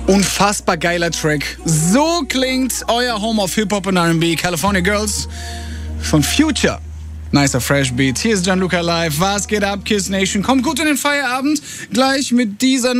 Unfassbar geiler Track. So klingt euer Home of Hip-Hop und R&B. California Girls von Future. Nicer Fresh Beat. Hier ist Gianluca Live. Was geht ab, Kiss Nation? Kommt gut in den Feierabend. Gleich mit dieser